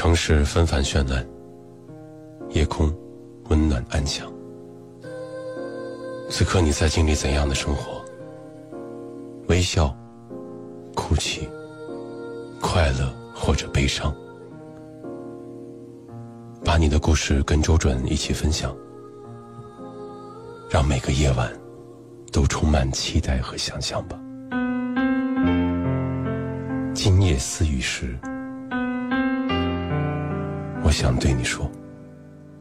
城市纷繁绚烂，夜空温暖安详。此刻你在经历怎样的生活？微笑、哭泣、快乐或者悲伤，把你的故事跟周准一起分享，让每个夜晚都充满期待和想象吧。今夜思雨时，我想对你说。